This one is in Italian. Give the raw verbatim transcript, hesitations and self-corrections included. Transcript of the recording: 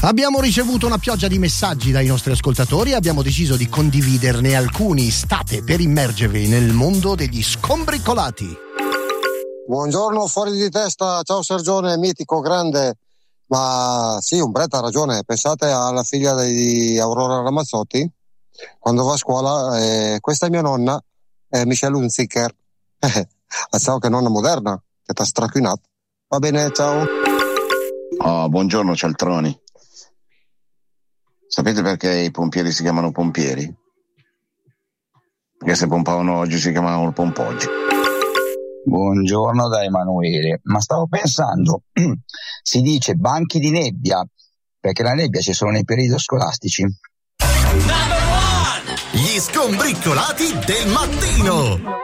Abbiamo ricevuto una pioggia di messaggi dai nostri ascoltatori e abbiamo deciso di condividerne alcuni. State per immergervi nel mondo degli scombricolati. Buongiorno fuori di testa, ciao Sergione, mitico, grande. Ma sì, Umberto ha ragione, pensate alla figlia di Aurora Ramazzotti quando va a scuola, eh, questa è mia nonna, eh, Michelle Hunziker. Ma ciao, che nonna moderna, che t'ha stracchinato. Va bene, ciao. Oh, buongiorno cialtroni. Sapete perché i pompieri si chiamano pompieri? Perché se pompavano oggi si chiamavano pompoggi. Buongiorno da Emanuele, ma stavo pensando, si dice banchi di nebbia, perché la nebbia c'è solo nei periodi scolastici. Gli scombriccolati del mattino.